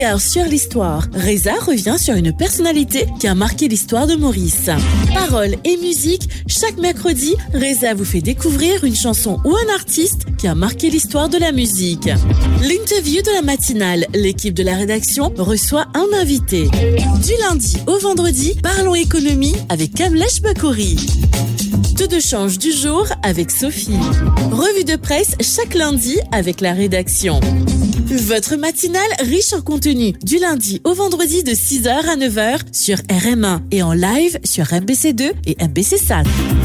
Sur l'histoire, Reza revient sur une personnalité qui a marqué l'histoire de Maurice. Paroles et musique, chaque mercredi, Reza vous fait découvrir une chanson ou un artiste qui a marqué l'histoire de la musique. L'interview de la matinale, l'équipe de la rédaction reçoit un invité. Du lundi au vendredi, parlons économie avec Kamlesh Bakouri. Tout de change du jour avec Sophie. Revue de presse chaque lundi avec la rédaction. Votre matinale riche en contenu du lundi au vendredi de 6h à 9h sur RM1 et en live sur MBC2 et MBC SAT.